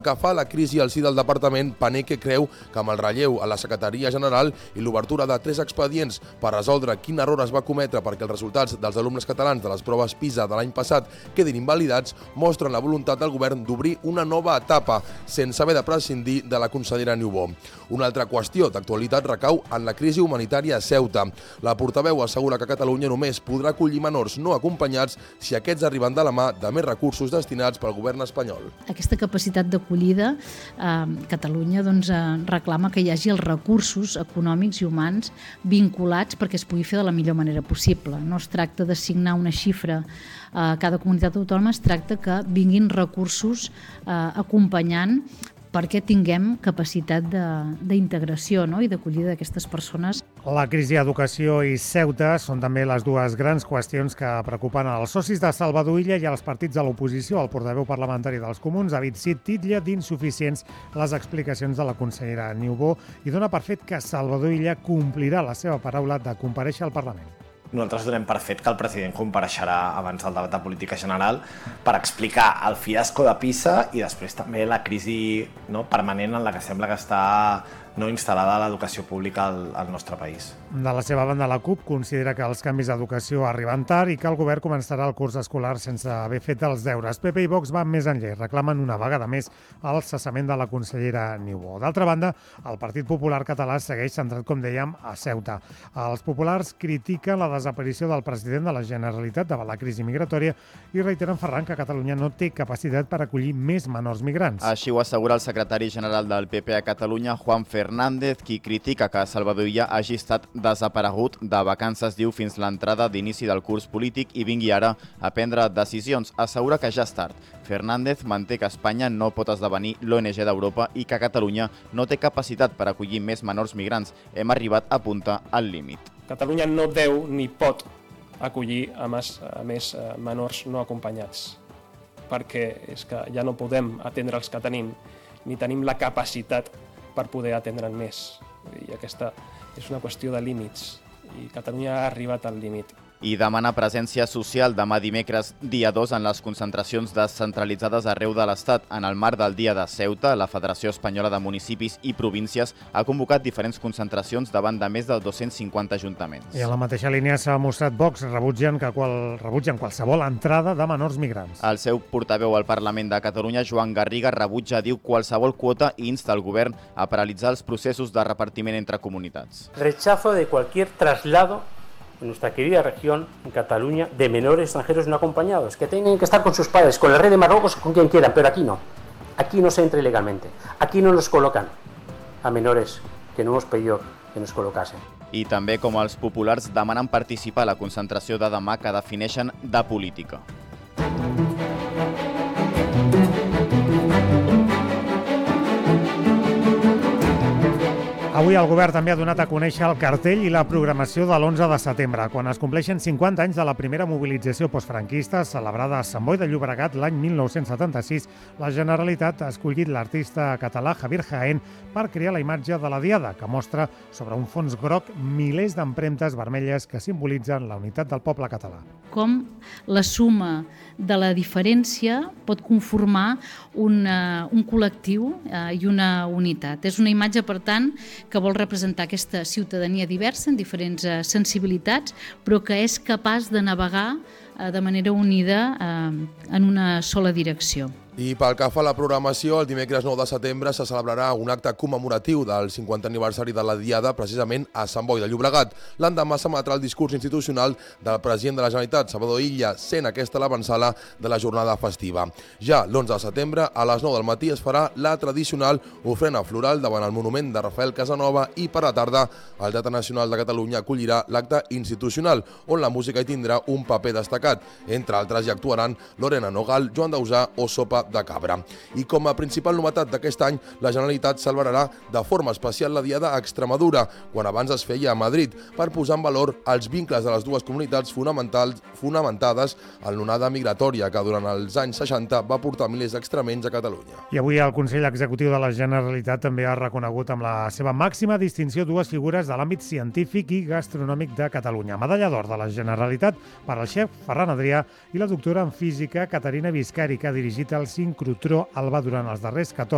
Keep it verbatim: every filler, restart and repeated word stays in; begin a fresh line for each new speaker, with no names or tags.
Que fa la crisi al si del departament, Paneque creu que amb el relleu a la Secretaria General i l'obertura de tres expedients per resoldre quin error es va cometre perquè els resultats dels alumnes catalans de les proves PISA de l'any passat quedin invalidats, mostren la voluntat del govern d'obrir una nova etapa sense haver de prescindir de la consellera Niubó. Una altra qüestió d'actualitat recau en la crisi humanitària a Ceuta. La portaveu assegura que Catalunya només podrà acollir menors no acompanyats si aquests arriben de la mà de més recursos destinats pel govern espanyol.
Aquesta capacitat de acollida, eh, Catalunya doncs, eh, reclama que hi hagi els recursos econòmics i humans vinculats perquè es pugui fer de la millor manera possible. No es tracta d'assignar una xifra a cada comunitat autònoma, es tracta que vinguin recursos eh, acompanyant perquè tinguem capacitat d'integració, no? I d'acollida d'aquestes persones.
La crisi a educació i Ceuta són també les dues grans qüestions que preocupen als socis de Salvador Illa i als partits de l'oposició. El portaveu parlamentari dels Comuns, David Cid, titlla d'insuficients les explicacions de la consellera Niubó i dona per fet que Salvador Illa complirà la seva paraula de comparèixer al Parlament.
Nosaltres donem per fet que el president compareixerà abans del debat de política general per explicar el fiasco de PISA i després també la crisi no, permanent en la que sembla que està no instal·lada l'educació pública al, al nostre país.
De la seva banda, la CUP considera que els canvis d'educació arriben tard i que el govern començarà el curs escolar sense haver fet els deures. P P i Vox van més enllà i reclamen una vegada més el cessament de la consellera Niubó. D'altra banda, el Partit Popular català segueix centrat, com dèiem, a Ceuta. Els populars critiquen la desaparició del president de la Generalitat davant la crisi migratòria i reiteren, Ferran, que Catalunya no té capacitat per acollir més menors migrants.
Així ho assegura el secretari general del P P a Catalunya, Juan Fernández, qui critica que Salvador Illa hagi estat desaparegut de vacances, diu, fins l'entrada d'inici del curs polític i vingui ara a prendre decisions. Assegura que ja és tard. Fernández manté que Espanya no pot esdevenir l'O N G d'Europa i que Catalunya no té capacitat per acollir més menors migrants. Hem arribat a punta al límit.
Catalunya no deu ni pot acollir a més, a més menors no acompanyats, perquè és que ja no podem atendre els que tenim, ni tenim la capacitat per poder atendre'n més. I aquesta és una qüestió de límits, i Catalunya ha arribat al límit.
I demana presència social demà dimecres, dia dos, en les concentracions descentralitzades arreu de l'Estat. En el marc del Dia de Ceuta, la Federació Espanyola de Municipis i Províncies ha convocat diferents concentracions davant de més de dos-cents cinquanta ajuntaments.
I en la mateixa línia s'ha mostrat Vox, rebutgen, que qual, rebutgen qualsevol entrada de menors migrants.
El seu portaveu al Parlament de Catalunya, Joan Garriga, rebutja, diu, qualsevol quota i insta el govern a paralitzar els processos de repartiment entre comunitats.
Rechazo de cualquier traslado en nuestra querida región, en Cataluña, de menores extranjeros no acompañados, que tengan que estar con sus padres, con el rey de Marruecos, con quien quieran, pero aquí no. Aquí no se entra ilegalmente. Aquí no nos colocan a menores que no hemos pedido que nos colocasen.
I també, com els populars, demanen participar a la concentració de demà que defineixen de política.
Avui el govern també ha donat a conèixer el cartell i la programació de l'onze de setembre, quan es compleixen cinquanta anys de la primera mobilització postfranquista celebrada a Sant Boi de Llobregat l'any mil nou-cents setanta-sis. La Generalitat ha escollit l'artista català Javier Jaén per crear la imatge de la Diada, que mostra sobre un fons groc milers d'empremtes vermelles que simbolitzen la unitat del poble català.
Com la suma de la diferència pot conformar una, un col·lectiu eh, i una unitat. És una imatge, per tant, que vol representar aquesta ciutadania diversa en diferents eh, sensibilitats, però que és capaç de navegar eh, de manera unida eh, en una sola direcció.
I pel que fa a la programació, el dimecres nou de setembre se celebrarà un acte commemoratiu del cinquantè aniversari de la Diada, precisament a Sant Boi de Llobregat. L'endemà s'emetrà el discurs institucional del president de la Generalitat, Salvador Illa, sent aquesta l'avançala de la jornada festiva. Ja l'onze de setembre, a les nou del matí, es farà la tradicional ofrena floral davant el monument de Rafael Casanova i per la tarda el Teatre Nacional de Catalunya acollirà l'acte institucional, on la música hi tindrà un paper destacat. Entre altres hi actuaran Lorena Nogal, Joan Dausà o Sopa de Cabra. I com a principal novetat d'aquest any, la Generalitat celebrarà de forma especial la Diada a Extremadura, quan abans es feia a Madrid, per posar en valor els vincles de les dues comunitats fonamentals, fonamentades en l'onada migratòria que durant els anys seixanta va portar milers d'extremenys a Catalunya.
I avui el Consell Executiu de la Generalitat també ha reconegut amb la seva màxima distinció dues figures de l'àmbit científic i gastronòmic de Catalunya. Medalla d'or de la Generalitat per al xef Ferran Adrià i la doctora en física Caterina Viscari, que ha dirigit el sincrotró Alba durant els darrers catorze